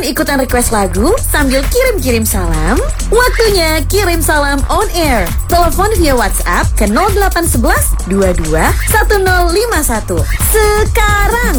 ikutan request lagu sambil kirim-kirim salam? Waktunya kirim salam on air. Telepon via WhatsApp ke 0811 22 1051. Sekarang.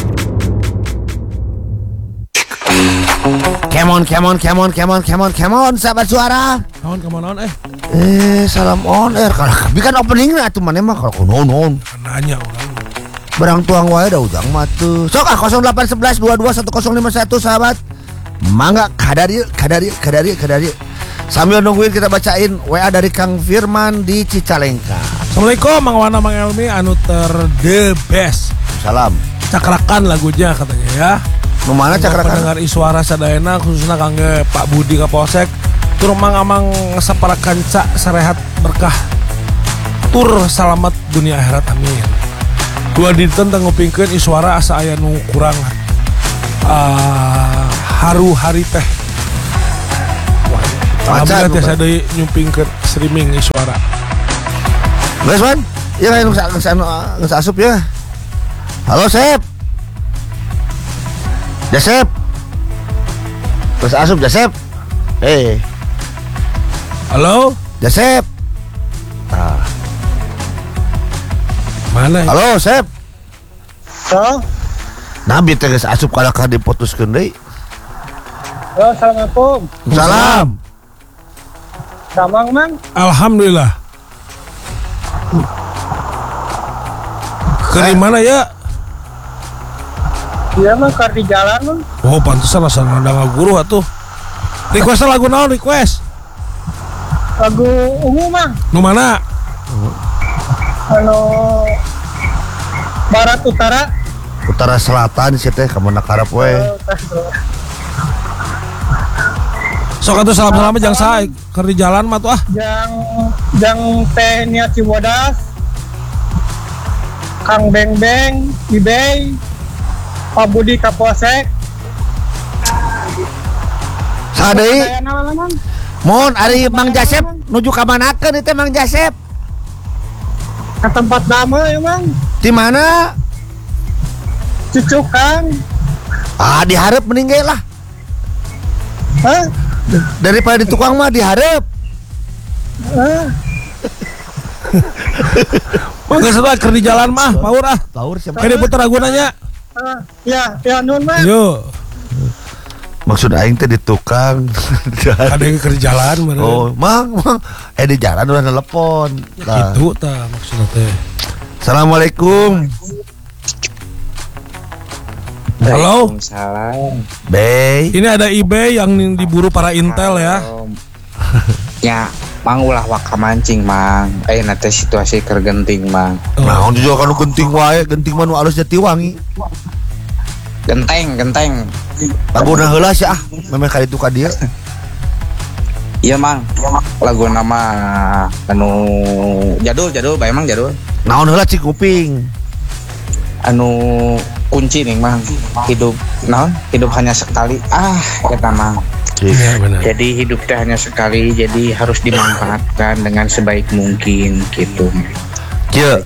Come on, sahabat suara. Come on, Salam on air. Kalau kan opening lah tuh mana mah kalau non. Nanya orang. Barang tuang wae da ujang mah tuh. Sok 0811 22 1051 sahabat. Mangga kadari. Sambil nungguin kita bacain WA dari Kang Firman di Cicalengka. Assalamualaikum Mang Wana Mang Elmi anu the best. Salam. Cakrakan lagunya katanya ya. Nu mana cakrakan? Pendengar Iswara sadayana khususnya kangge Pak Budi Kapolsek tur mang-amang saparakan cak sarehat berkah. Tur selamat dunia akhirat amin. Dua dinten teu ngupingkeun Iswara asa aya nu kurang haru hari teh. Alhamdulillah tiasa deui nyupingkeun streaming Iswara. Guys, Wan. Ya geus asup ya. Halo, Sep. Jasep. Geus asup Jasep. Halo, Jasep. mana? Halo, Sep. So, Nabi teh geus asup kalakah diputuskeun deui. halo, assalamualaikum. Salam. Damang mang. Alhamdulillah. Ke mana ya? Dia mah keur di jalan mang. Oh, pantesan rasa nanda ngaguru atuh. Request lagu naon request? Lagu ungu mang. Nu mana? Anu barat utara. Utara selatan sih teh kamu nak harap we. Sok atuh salam-salam jang sae keur di jalan mah tuh ah. Jang teh Nia Cibodas. Kang Beng Ibey. Pak Budi Kapolsek. Sadeui. Mohon ari Mang Jasep nuju ka manakeun teh Mang Jasep? Ke tempat nama ya mang. Di mana? Cucukan. Diharap meninggal lah. Hah? Daripada di tukang mah diharap. Mangga setelah keur di jalan mah, paur ah. Paur siapa? Kene puter lagu nanya. Ya nun mang. Yo. Maksud aing teh di tukang. Ada yang keur di jalan meureun. Oh, Mang. Di jalan udah telepon. Nah. Gitu tah maksudna teh. Assalamualaikum. Halo. Waalaikumsalam. Bey. Ini ada eBay yang diburu para Intel ya. Ya, mang ulah waka mancing mang. Nanti situasi keur genting mang. Nah, on juga kan genting wae, genting mah nu alus Jatiwangi. Genteng. Laguna heula sih memang kali itu ka dieu. Iya mang. Lagu nama anu jadul bae mang jadul. Naon heula cik kuping. Anu kunci nih mang. Hidup hanya sekali. Eta mang. Iya benar. Jadi hidup teh hanya sekali, jadi harus dimanfaatkan dengan sebaik mungkin gitu. Kieu,